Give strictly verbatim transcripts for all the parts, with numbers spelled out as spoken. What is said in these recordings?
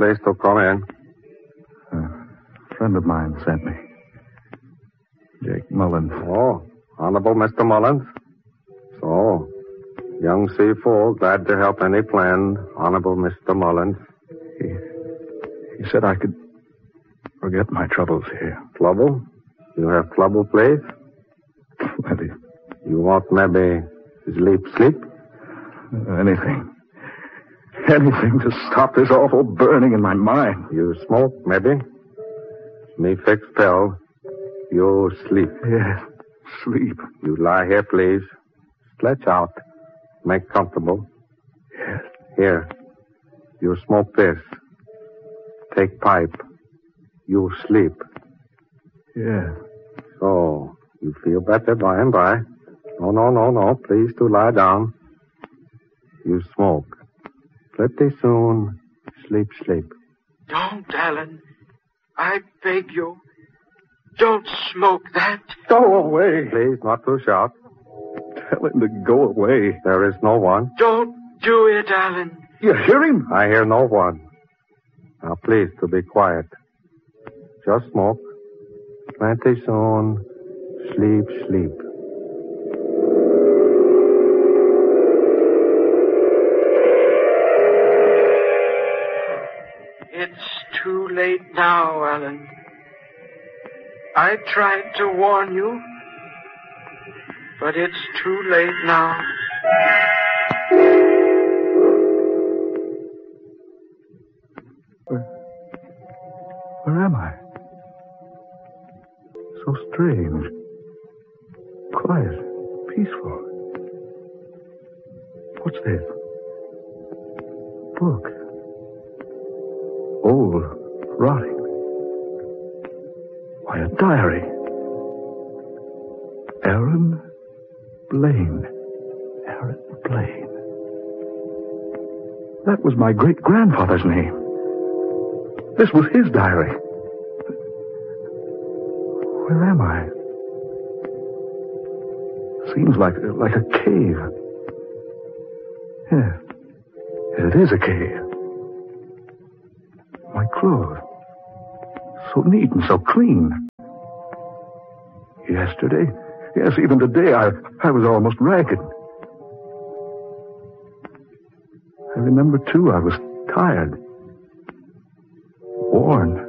Please to come in. A friend of mine sent me. Jake Mullins. Oh, Honorable Mister Mullins. So, young Seafool, glad to help any friend. Honorable Mister Mullins. He, he said I could forget my troubles here. Trouble? You have trouble, please? Plenty. You want maybe sleep, sleep? Anything. Anything to stop this awful burning in my mind. You smoke, maybe? Me fix pill. You sleep. Yes, sleep. You lie here, please. Stretch out. Make comfortable. Yes. Here. You smoke this. Take pipe. You sleep. Yes. So, you feel better by and by. No, no, no, no. Please to lie down. You smoke. Pretty soon, sleep, sleep. Don't, Alan. I beg you. Don't smoke that. Go away. Please, not to shout. Tell him to go away. There is no one. Don't do it, Alan. You hear him? I hear no one. Now, please, to be quiet. Just smoke. Plenty soon. Sleep, sleep. It's too late now, Alan. I tried to warn you, but it's too late now. Where, where am I? So strange. Quiet. Peaceful. What's this? Book. Old. Rotting. Why, a diary. Aaron Blaine. Aaron Blaine. That was my great-grandfather's name. This was his diary. Where am I? Seems like like a cave. Yeah. It is a cave. My clothes. So neat and so clean. Yesterday, yes, even today, I, I was almost ragged. I remember, too, I was tired. Worn.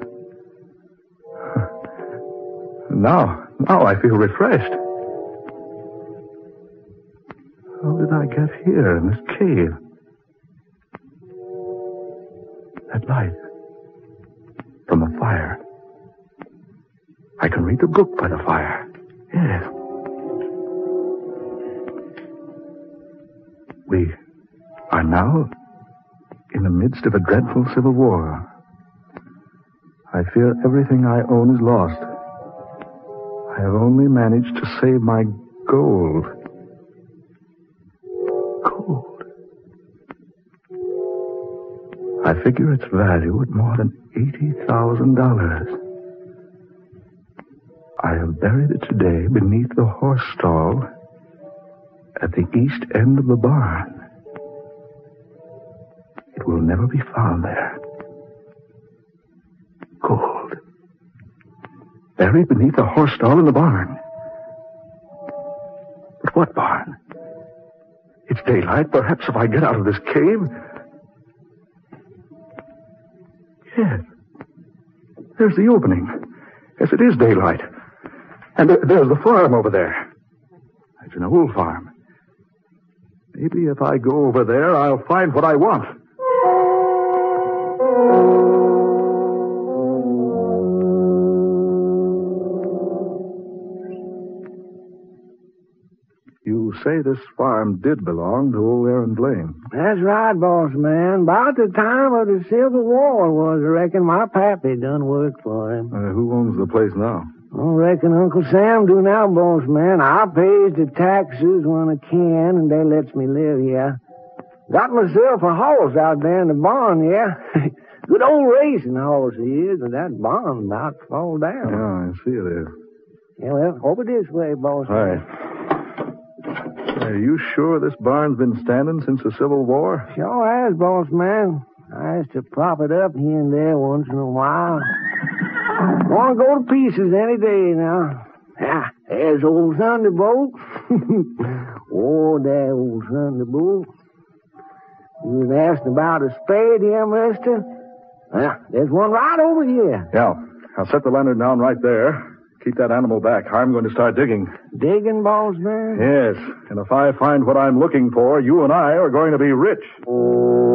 Now, now I feel refreshed. How did I get here in this cave? That light. From the fire. I can read the book by the fire. Yes. We are now in the midst of a dreadful civil war. I fear everything I own is lost. I have only managed to save my gold. Gold. I figure its value at more than eighty thousand dollars. I have buried it today beneath the horse stall at the east end of the barn. It will never be found there. Gold. Buried beneath the horse stall in the barn. But what barn? It's daylight. Perhaps if I get out of this cave... Yes. There's the opening. Yes, it is daylight. And there, there's the farm over there. It's an old farm. Maybe if I go over there, I'll find what I want. You say this farm did belong to old Aaron Blaine. That's right, boss man. About the time of the Civil War was, I reckon my pappy done work for him. Uh, who owns the place now? I reckon Uncle Sam do now, boss man. I pays the taxes when I can, and they lets me live here. Got myself a horse out there in the barn, yeah. Good old racing horse he is, and that barn's about to fall down. Yeah, I see it is. Yeah, well, over this way, boss All right. man. Are you sure this barn's been standing since the Civil War? Sure has, boss man. Nice to prop it up here and there once in a while. Want to go to pieces any day now. Ah, there's old Thunderbolt. Oh, that old Thunderbolt. You was asking about a spade here, mister? Well, there's one right over here. Yeah, I'll set the lantern down right there. Keep that animal back. I'm going to start digging. Digging, boss man? Yes, and if I find what I'm looking for, you and I are going to be rich.